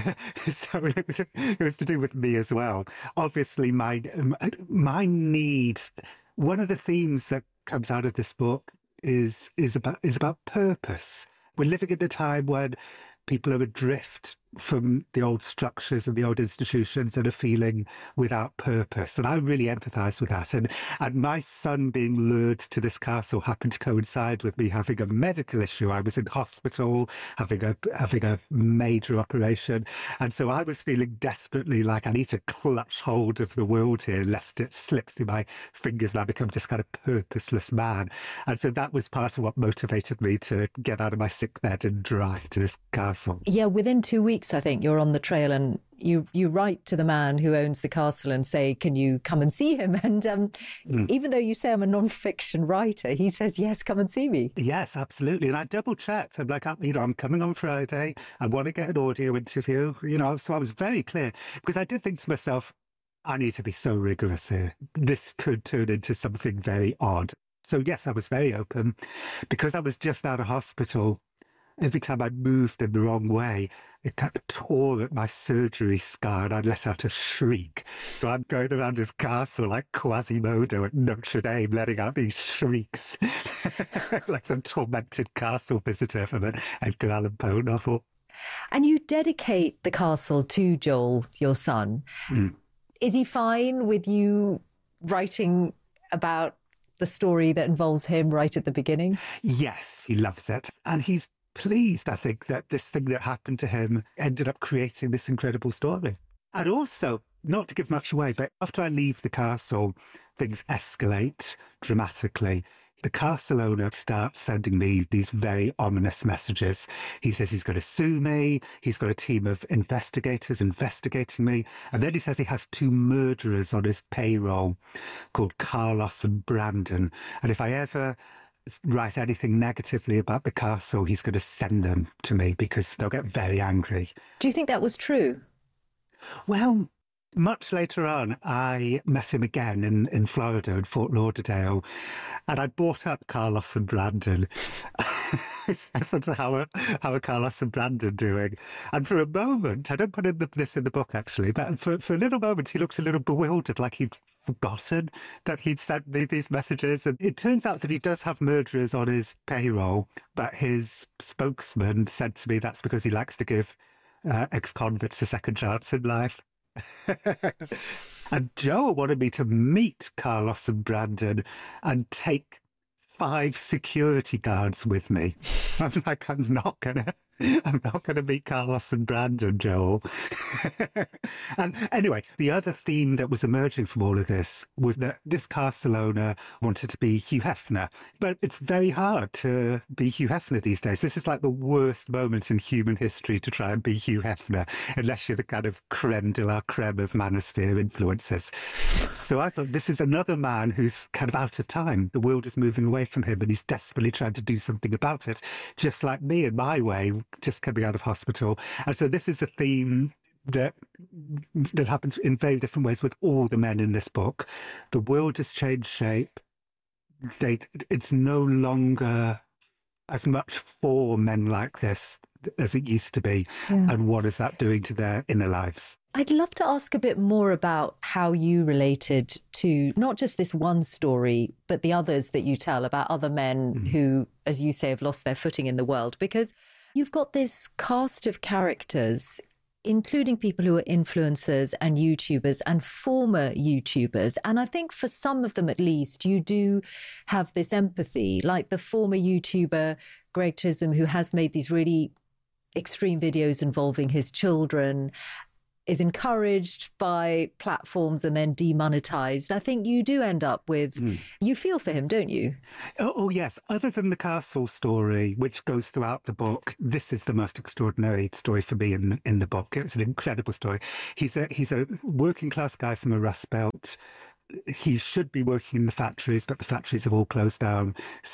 so it was, it was to do with me as well. Obviously, my my need. One of the themes that comes out of this book is is about is about purpose. We're living in a time when people are adrift from the old structures and the old institutions and are feeling without purpose. And I really empathise with that. And, and my son being lured to this castle happened to coincide with me having a medical issue. I was in hospital, having a, having a major operation. And so I was feeling desperately like I need to clutch hold of the world here, lest it slips through my fingers and I become just kind of purposeless man. And so that was part of what motivated me to get out of my sick bed and drive to this castle. Yeah, within two weeks, I think, you're on the trail and you you write to the man who owns the castle and say, "Can you come and see him?" And um, mm. even though you say I'm a non-fiction writer, he says, "Yes, come and see me." Yes, absolutely. And I double checked. I'm like, you know, I'm coming on Friday. I want to get an audio interview, you know, so I was very clear because I did think to myself, I need to be so rigorous here. This could turn into something very odd. So yes, I was very open because I was just out of hospital. Every time I moved in the wrong way, it kind of tore at my surgery scar and I let out a shriek. So I'm going around this castle like Quasimodo at Notre Dame, letting out these shrieks, like some tormented castle visitor from an Edgar Allan Poe novel. And you dedicate the castle to Joel, your son. Mm. Is he fine with you writing about the story that involves him right at the beginning? Yes, he loves it. And he's pleased, I think, that this thing that happened to him ended up creating this incredible story. And also, not to give much away, but after I leave the castle, things escalate dramatically. The castle owner starts sending me these very ominous messages. He says he's going to sue me. He's got a team of investigators investigating me. And then he says he has two murderers on his payroll called Carlos and Brandon. And if I ever write anything negatively about the castle, he's going to send them to me because they'll get very angry. Do you think that was true? Well, much later on, I met him again in, in Florida, in Fort Lauderdale, and I brought up Carlos and Brandon. I said, how are, how are Carlos and Brandon doing? And for a moment, I don't put in the, this in the book actually, but for, for a little moment, he looks a little bewildered, like he'd forgotten that he'd sent me these messages. And it turns out that he does have murderers on his payroll, but his spokesman said to me that's because he likes to give uh, ex-convicts a second chance in life. And Joe wanted me to meet Carlos and Brandon and take five security guards with me. I'm like, I'm not gonna, I'm not gonna meet Carlos and Brandon, Joel. And anyway, the other theme that was emerging from all of this was that this castle owner wanted to be Hugh Hefner, but it's very hard to be Hugh Hefner these days. This is like the worst moment in human history to try and be Hugh Hefner, unless you're the kind of creme de la creme of manosphere influencers. So I thought, this is another man who's kind of out of time. The world is moving away from him and he's desperately trying to do something about it, just like me in my way, just coming out of hospital. And so this is a theme that that happens in very different ways with all the men in this book. The world has changed shape. They, it's no longer as much for men like this as it used to be. Yeah. And what is that doing to their inner lives? I'd love to ask a bit more about how you related to not just this one story, but the others that you tell about other men mm. who, as you say, have lost their footing in the world. Because you've got this cast of characters, including people who are influencers and YouTubers and former YouTubers. And I think for some of them, at least, you do have this empathy, like the former YouTuber, Greg Chisholm, who has made these really extreme videos involving his children, is encouraged by platforms and then demonetized. I think you do end up with, mm. you feel for him, don't you? Oh, oh, yes. Other than the castle story, which goes throughout the book, this is the most extraordinary story for me in in the book. It's an incredible story. He's a, he's a working class guy from a Rust Belt. He should be working in the factories, but the factories have all closed down.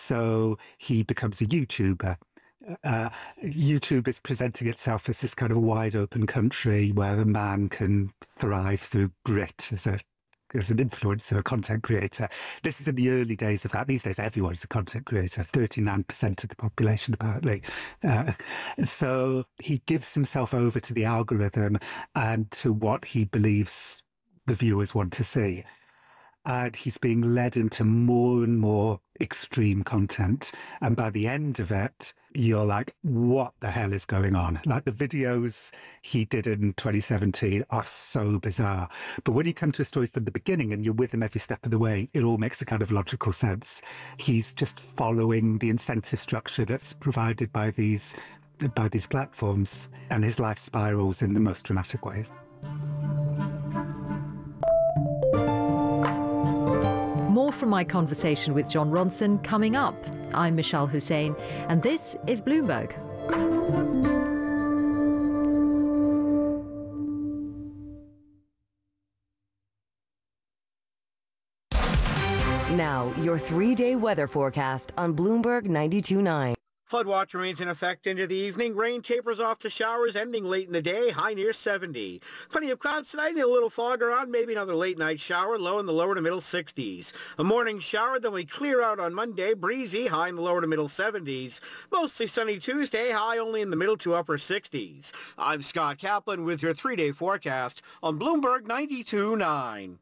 So he becomes a YouTuber. Uh, YouTube is presenting itself as this kind of wide open country where a man can thrive through grit as a as an influencer, a content creator. This is in the early days of that. These days, everyone is a content creator, thirty-nine percent of the population, apparently. Uh, so he gives himself over to the algorithm and to what he believes the viewers want to see. And he's being led into more and more extreme content. And by the end of it, you're like, what the hell is going on? Like, the videos he did in twenty seventeen are so bizarre. But when you come to a story from the beginning and you're with him every step of the way, it all makes a kind of logical sense. He's just following the incentive structure that's provided by these, by these platforms, and his life spirals in the most dramatic ways. More from my conversation with Jon Ronson coming up. I'm Michelle Hussein, and this is Bloomberg. Now, your three-day weather forecast on Bloomberg ninety-two point nine. Flood watch remains in effect into the evening. Rain tapers off to showers ending late in the day, high near seventy. Plenty of clouds tonight and a little fog around, maybe another late night shower, low in the lower to middle sixties. A morning shower, then we clear out on Monday, breezy, high in the lower to middle seventies. Mostly sunny Tuesday, high only in the middle to upper sixties. I'm Scott Kaplan with your three-day forecast on Bloomberg ninety-two point nine.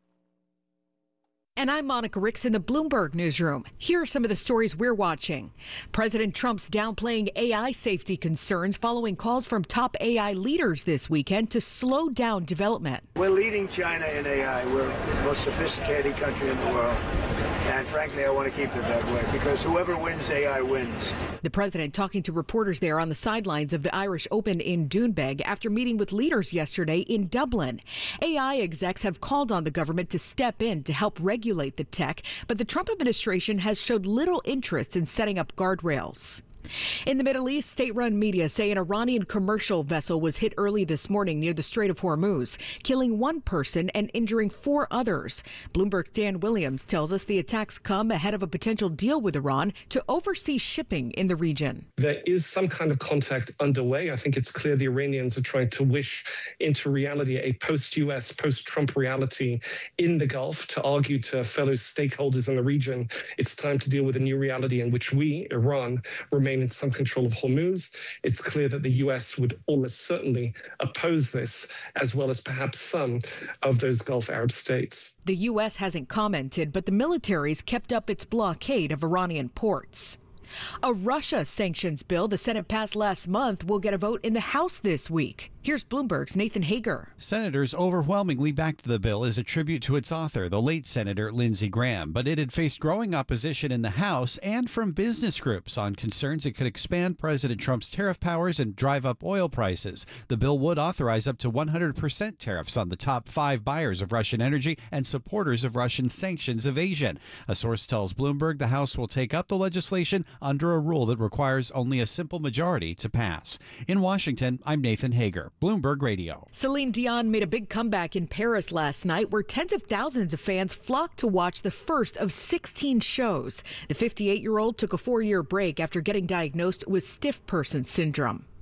And I'm Monica Ricks in the Bloomberg newsroom. Here are some of the stories we're watching. President Trump's downplaying A I safety concerns following calls from top A I leaders this weekend to slow down development. We're leading China in A I. We're the most sophisticated country in the world. And frankly, I want to keep it that way because whoever wins A I wins. The president talking to reporters there on the sidelines of the Irish Open in Doonbeg after meeting with leaders yesterday in Dublin. A I execs have called on the government to step in to help regulate the tech, but the Trump administration has showed little interest in setting up guardrails. In the Middle East, state-run media say an Iranian commercial vessel was hit early this morning near the Strait of Hormuz, killing one person and injuring four others. Bloomberg's Dan Williams tells us the attacks come ahead of a potential deal with Iran to oversee shipping in the region. There is some kind of contact underway. I think it's clear the Iranians are trying to wish into reality a post-U S, post-Trump reality in the Gulf to argue to fellow stakeholders in the region it's time to deal with a new reality in which we, Iran, remain in some control of Hormuz. It's clear that the U S would almost certainly oppose this, as well as perhaps some of those Gulf Arab states. The U S hasn't commented, but the military's kept up its blockade of Iranian ports. A Russia sanctions bill the Senate passed last month will get a vote in the House this week. Here's Bloomberg's Nathan Hager. Senators overwhelmingly backed the bill as a tribute to its author, the late Senator Lindsey Graham, but it had faced growing opposition in the House and from business groups on concerns it could expand President Trump's tariff powers and drive up oil prices. The bill would authorize up to one hundred percent tariffs on the top five buyers of Russian energy and supporters of Russian sanctions evasion. A source tells Bloomberg the House will take up the legislation under a rule that requires only a simple majority to pass. In Washington, I'm Nathan Hager, Bloomberg Radio. Celine Dion made a big comeback in Paris last night, where tens of thousands of fans flocked to watch the first of sixteen shows. The fifty-eight-year-old took a four-year break after getting diagnosed with stiff person syndrome.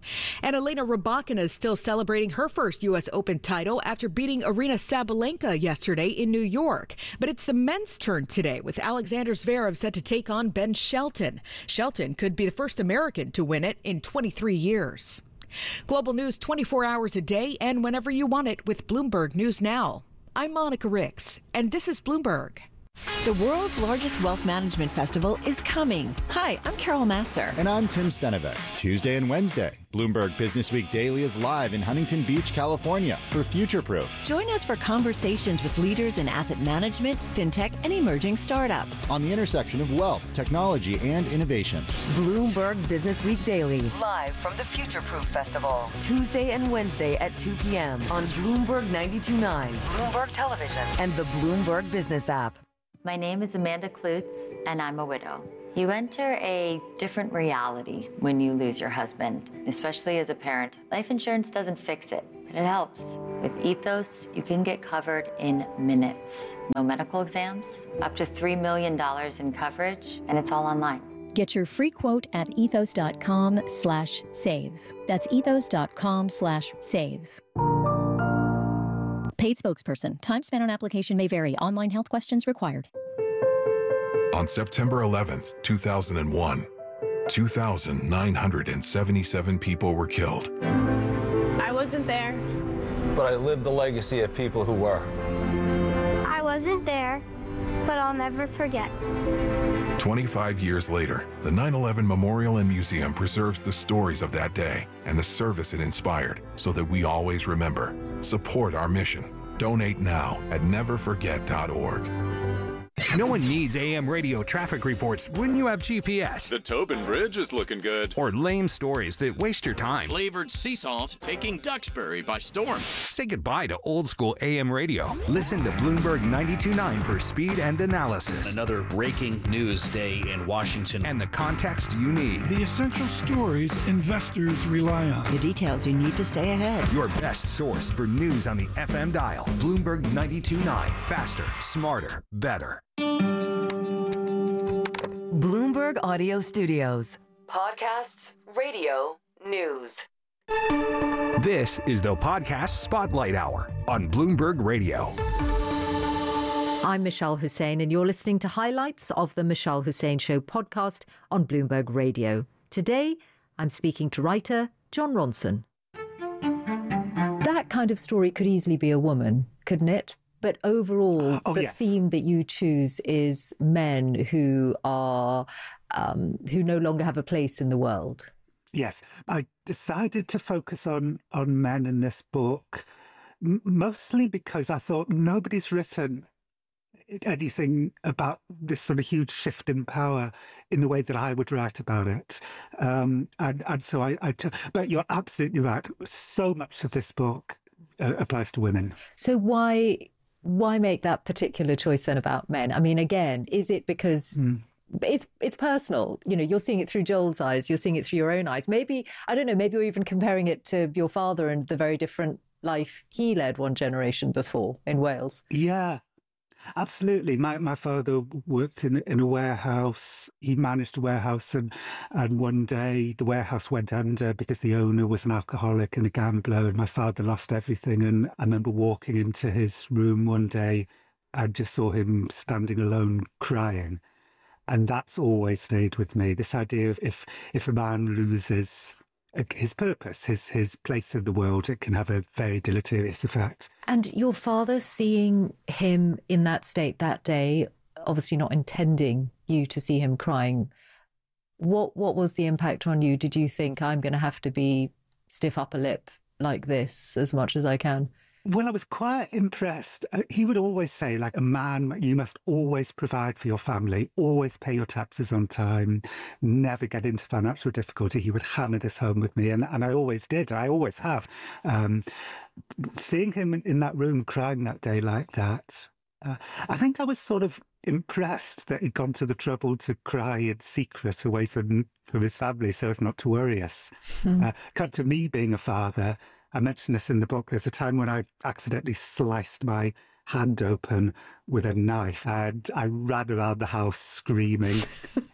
And Elena Rybakina is still celebrating her first U S Open title after beating Aryna Sabalenka yesterday in New York. But it's the men's turn today, with Alexander Zverev set to take on Ben Shelton. Shelton could be the first American to win it in twenty-three years. Global news twenty-four hours a day and whenever you want it with Bloomberg News Now. I'm Monica Ricks, and this is Bloomberg. The world's largest wealth management festival is coming. Hi, I'm Carol Masser. And I'm Tim Stenevec. Tuesday and Wednesday, Bloomberg Business Week Daily is live in Huntington Beach, California for Futureproof. Join us for conversations with leaders in asset management, fintech, and emerging startups. On the intersection of wealth, technology, and innovation. Bloomberg Business Week Daily, live from the Futureproof Festival. Tuesday and Wednesday at two p.m. on Bloomberg ninety-two point nine, Bloomberg Television, and the Bloomberg Business app. My name is Amanda Klutz, and I'm a widow. You enter a different reality when you lose your husband, especially as a parent. Life insurance doesn't fix it, but it helps. With Ethos, you can get covered in minutes. No medical exams, up to three million dollars in coverage, and it's all online. Get your free quote at ethos.com slash save. That's ethos.com slash save. Paid spokesperson. Time spent on application may vary. Online health questions required. On September eleventh, two thousand one, two thousand nine hundred seventy-seven people were killed. I wasn't there. But I lived the legacy of people who were. I wasn't there, but I'll never forget. twenty-five years later, the nine eleven Memorial and Museum preserves the stories of that day and the service it inspired so that we always remember. Support our mission. Donate now at never forget dot org. No one needs A M radio traffic reports when you have G P S. The Tobin Bridge is looking good. Or lame stories that waste your time. Flavored sea salt taking Duxbury by storm. Say goodbye to old school A M radio. Listen to Bloomberg ninety-two point nine for speed and analysis. Another breaking news day in Washington. And the context you need. The essential stories investors rely on. The details you need to stay ahead. Your best source for news on the F M dial. Bloomberg ninety-two point nine. Faster, smarter, better. Bloomberg Audio Studios. Podcasts, radio, news. This is the Podcast Spotlight Hour on Bloomberg Radio. I'm Michelle Hussein, and you're listening to highlights of the Michelle Hussein Show podcast on Bloomberg Radio. Today, I'm speaking to writer Jon Ronson. That kind of story could easily be a woman, couldn't it? But overall, oh, the yes. theme that you choose is men who are um, who no longer have a place in the world. Yes, I decided to focus on on men in this book, m- mostly because I thought nobody's written anything about this sort of huge shift in power in the way that I would write about it. Um, and, and so I, I, but you're absolutely right. So much of this book uh, applies to women. So why, why make that particular choice then about men? I mean, again, is it because mm. it's it's personal? You know, you're seeing it through Joel's eyes, you're seeing it through your own eyes. Maybe, I don't know, maybe you're even comparing it to your father and the very different life he led one generation before in Wales. Yeah. Absolutely. My my father worked in in a warehouse. He managed a warehouse, and and one day the warehouse went under because the owner was an alcoholic and a gambler, and my father lost everything. And I remember walking into his room one day and just saw him standing alone crying. And that's always stayed with me. This idea of if if a man loses his purpose, his his place in the world, it can have a very deleterious effect. And your father, seeing him in that state that day, obviously not intending you to see him crying, what what was the impact on you? Did you think, I'm going to have to be stiff upper lip like this as much as I can? Well, I was quite impressed. Uh, he would always say, like, a man, you must always provide for your family, always pay your taxes on time, never get into financial difficulty. He would hammer this home with me, and, and I always did. I always have. Um, seeing him in, in that room crying that day like that, uh, I think I was sort of impressed that he'd gone to the trouble to cry in secret away from, from his family so as not to worry us. Mm. Uh, come to me being a father, I mentioned this in the book. There's a time when I accidentally sliced my hand open with a knife and I ran around the house screaming.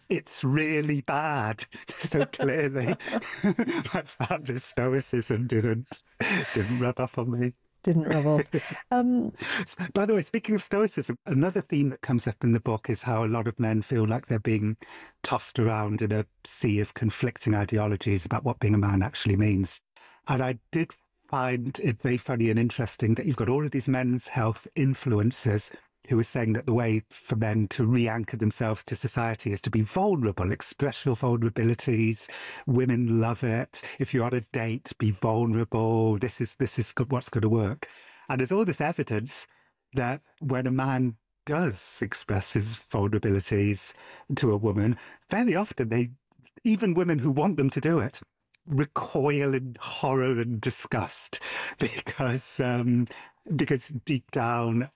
it's really bad. So clearly, my father's stoicism didn't didn't rub off on me. Didn't rub off. Um, By the way, speaking of stoicism, another theme that comes up in the book is how a lot of men feel like they're being tossed around in a sea of conflicting ideologies about what being a man actually means. And I did find it very funny and interesting that you've got all of these men's health influencers who are saying that the way for men to re-anchor themselves to society is to be vulnerable, express your vulnerabilities. Women love it. If you're on a date, be vulnerable. This is this is what's going to work. And there's all this evidence that when a man does express his vulnerabilities to a woman, very often they, even women who want them to do it, recoil in horror and disgust because um, because deep down,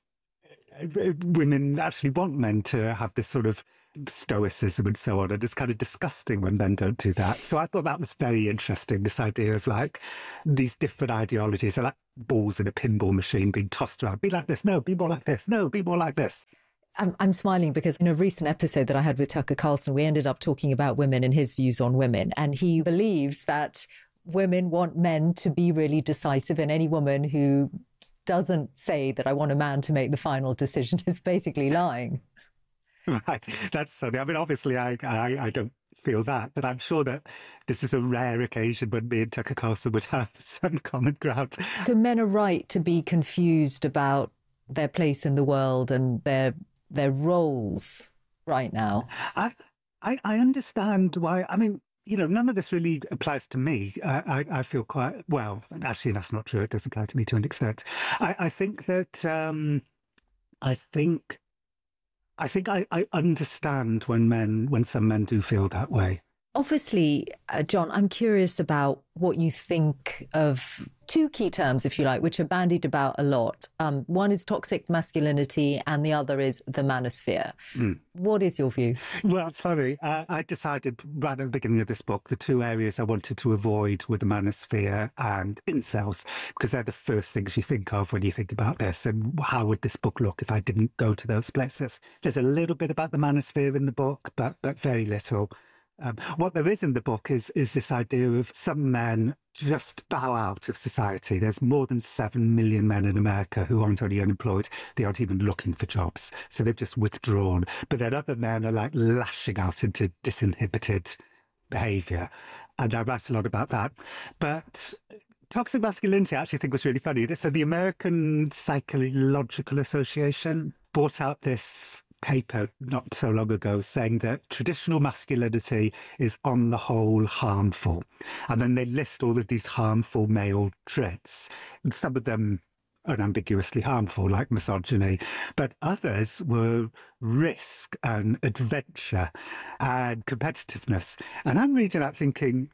women actually want men to have this sort of stoicism and so on, and it's kind of disgusting when men don't do that. So I thought that was very interesting, this idea of like these different ideologies are like balls in a pinball machine being tossed around. Be like this, no, be more like this, no, be more like this. I'm, I'm smiling because in a recent episode that I had with Tucker Carlson, we ended up talking about women and his views on women. And he believes that women want men to be really decisive, and any woman who doesn't say that I want a man to make the final decision is basically lying. Right. That's funny. I mean, obviously, I, I, I don't feel that, but I'm sure that this is a rare occasion when me and Tucker Carlson would have some common ground. So men are right to be confused about their place in the world and their their roles right now. I, I, I understand why. I mean, you know, none of this really applies to me. I, I, I feel quite, well, actually, that's not true. It does apply to me to an extent. I, I think that, um, I think, I think I, I understand when men, when some men do feel that way. Obviously, uh, John, I'm curious about what you think of two key terms, if you like, which are bandied about a lot. Um, one is toxic masculinity and the other is the manosphere. Mm. What is your view? Well, it's funny. Uh, I decided right at the beginning of this book, the two areas I wanted to avoid were the manosphere and incels, because they're the first things you think of when you think about this. And how would this book look if I didn't go to those places? There's a little bit about the manosphere in the book, but, but very little. Um, what there is in the book is is this idea of some men just bow out of society. There's more than seven million men in America who aren't only unemployed, they aren't even looking for jobs. So they've just withdrawn. But then other men are like lashing out into disinhibited behaviour. And I write a lot about that. But toxic masculinity I actually think was really funny. So the American Psychological Association brought out this paper not so long ago saying that traditional masculinity is on the whole harmful. And then they list all of these harmful male traits. And some of them unambiguously harmful, like misogyny, but others were risk and adventure and competitiveness. And I'm reading that thinking,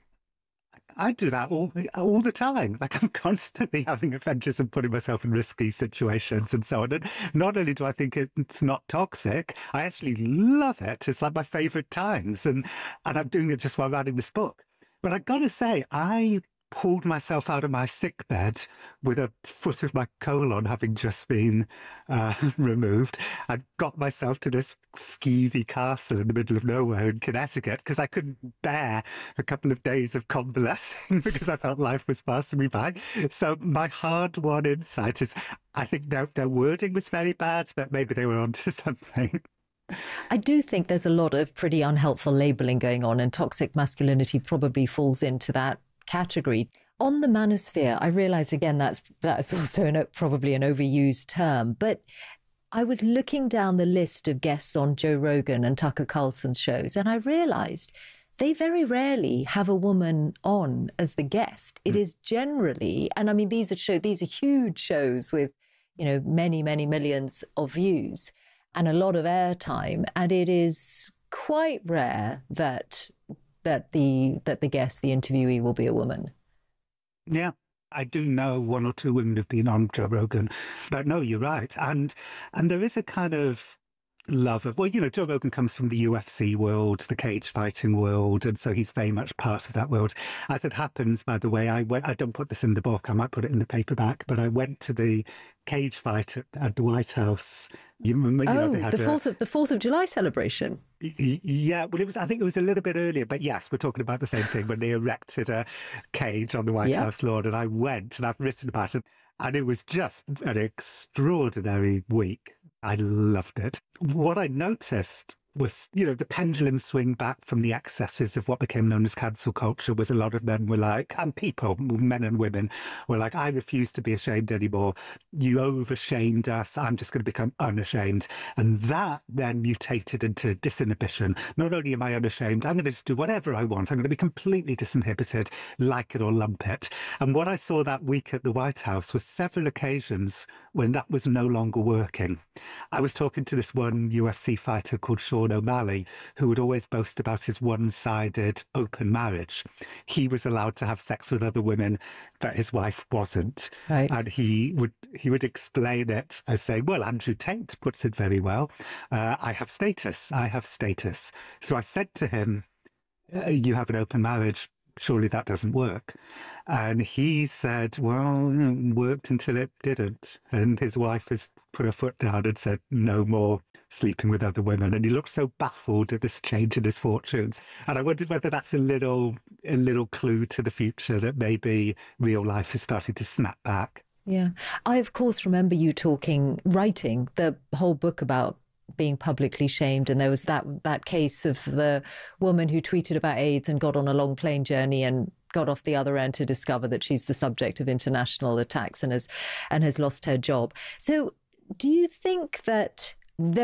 I do that all, all the time. Like I'm constantly having adventures and putting myself in risky situations and so on. And not only do I think it's not toxic, I actually love it. It's like my favourite times. And, and I'm doing it just while writing this book. But I got to say, I pulled myself out of my sick bed with a foot of my colon having just been uh, removed. I got myself to this skeevy castle in the middle of nowhere in Connecticut because I couldn't bear a couple of days of convalescing because I felt life was passing me by. So my hard-won insight is I think their, their wording was very bad, but maybe they were onto something. I do think there's a lot of pretty unhelpful labelling going on, and toxic masculinity probably falls into that category. On the manosphere, I realised again that's that's also an, probably an overused term, but I was looking down the list of guests on Joe Rogan and Tucker Carlson's shows, and I realised they very rarely have a woman on as the guest. It mm. is generally, and I mean these are show these are huge shows with, you know, many many millions of views and a lot of airtime, and it is quite rare that. that the that the guest, the interviewee, will be a woman. Yeah, I do know one or two women have been on Joe Rogan, but no, you're right. And and there is a kind of love of, well, you know, Joe Rogan comes from the U F C world, the cage fighting world, and so he's very much part of that world. As it happens, by the way, I went, I don't put this in the book, I might put it in the paperback, but I went to the cage fight at, at the White House. You remember, you oh, know, they had the fourth of the Fourth of July celebration. Yeah, well, it was. I think it was a little bit earlier, but yes, we're talking about the same thing when they erected a cage on the White Yeah. House lawn, and I went, and I've written about it, and it was just an extraordinary week. I loved it. What I noticed was, you know, the pendulum swing back from the excesses of what became known as cancel culture was a lot of men were like, and people, men and women, were like, I refuse to be ashamed anymore. You over-shamed us. I'm just going to become unashamed. And that then mutated into disinhibition. Not only am I unashamed, I'm going to just do whatever I want. I'm going to be completely disinhibited, like it or lump it. And what I saw that week at the White House was several occasions when that was no longer working. I was talking to this one U F C fighter called Sean O'Malley, who would always boast about his one-sided open marriage. He was allowed to have sex with other women, but his wife wasn't. Right. And he would he would explain it as saying, well, Andrew Tate puts it very well. Uh, I have status. I have status. So I said to him, uh, you have an open marriage. Surely that doesn't work. And he said, well, it worked until it didn't. And his wife has put her foot down and said, no more sleeping with other women. And he looked so baffled at this change in his fortunes. And I wondered whether that's a little, a little clue to the future that maybe real life is starting to snap back. Yeah. I, of course, remember you talking, writing the whole book about being publicly shamed, and there was that that case of the woman who tweeted about AIDS and got on a long plane journey and got off the other end to discover that she's the subject of international attacks and has and has lost her job. So do you think that there